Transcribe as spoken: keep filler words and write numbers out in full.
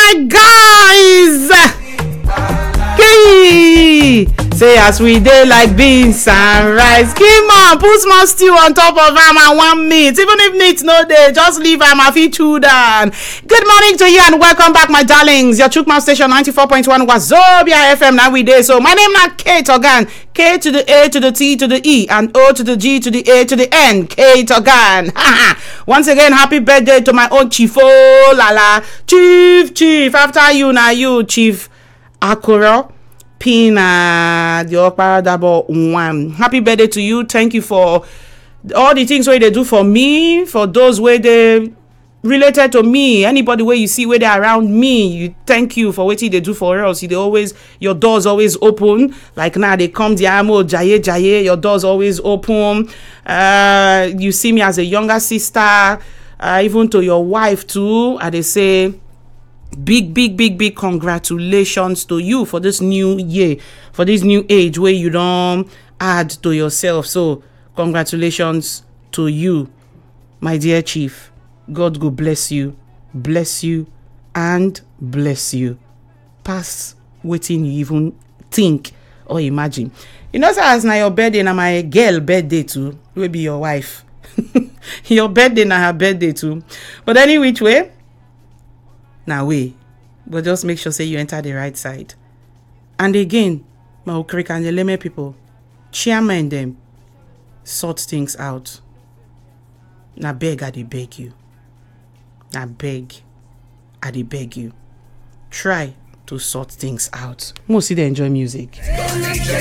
my guys. Hey, say as we dey like beans and rice. Come on, put small stew on top of am and one meat. Even if meat no dey, just leave am a fit chew down. Good morning to you and welcome back, my darlings. Your Chukma station ninety-four point one Wazobia F M. Now we dey. So my name na Kate Ogan. K to the A to the T to the E and O to the G to the A to the N. Kate Ogan. Once again, happy birthday to my own chief. Oh lala, chief, chief. After you, now you, Chief Akuro. Pina the Okparadabo one. Happy birthday to you. Thank you for all the things where they do for me, for those where they related to me. Anybody where you see where they're around me, you thank you for what they do for us. They always, your doors always open. Like now they come the amo jaye jaye, your doors always open. Uh you see me as a younger sister, uh, even to your wife too. And they say big big big big congratulations to you for this new year, for this new age where you don't add to yourself. So congratulations to you, my dear chief. God go bless you, bless you and bless you past waiting you even think or imagine. You know, so as now your birthday na my girl birthday too, will be your wife. Your birthday na her birthday too. But any which way, now wait, but just make sure say you enter the right side. And again, my Okrik and the Leme people, chairman them, sort things out. Now beg, I dey beg you. Now beg, I dey beg you. Try to sort things out. Mostly they enjoy music.